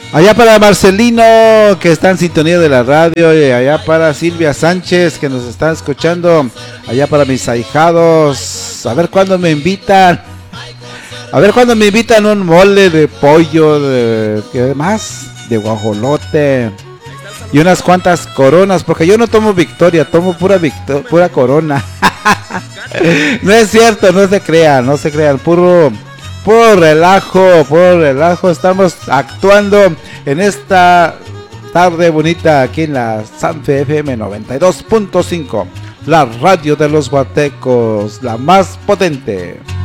Allá para Marcelino, que está en sintonía de la radio, y allá para Silvia Sánchez, que nos está escuchando, allá para mis ahijados, a ver cuándo me invitan, un mole de pollo, ¿qué más? De guajolote, y unas cuantas coronas, porque yo no tomo Victoria, tomo pura Corona. No es cierto, no se crean, puro relajo, estamos actuando en esta tarde bonita aquí en la Sanfe FM 92.5, la radio de los guatecos, la más potente.